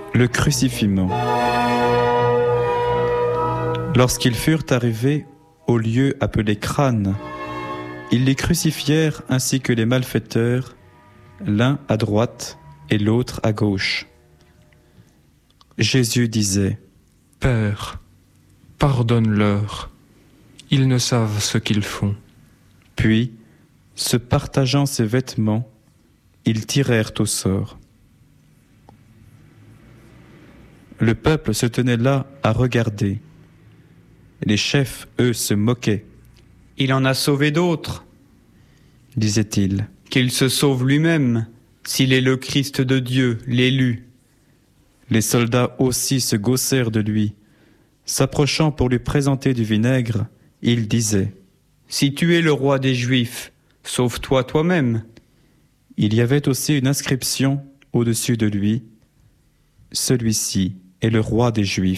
Le crucifiement. Lorsqu'ils furent arrivés au lieu appelé Crâne, ils les crucifièrent ainsi que les malfaiteurs, l'un à droite et l'autre à gauche. Jésus disait : Père, pardonne-leur, ils ne savent ce qu'ils font. Puis, se partageant ses vêtements, ils tirèrent au sort. Le peuple se tenait là à regarder. Les chefs, eux, se moquaient. « Il en a sauvé d'autres, disaient-ils. Qu'il se sauve lui-même, s'il est le Christ de Dieu, l'élu. » Les soldats aussi se gaussèrent de lui. S'approchant pour lui présenter du vinaigre, ils disaient : « Si tu es le roi des Juifs, sauve-toi toi-même. » Il y avait aussi une inscription au-dessus de lui : « Celui-ci est le roi des Juifs. »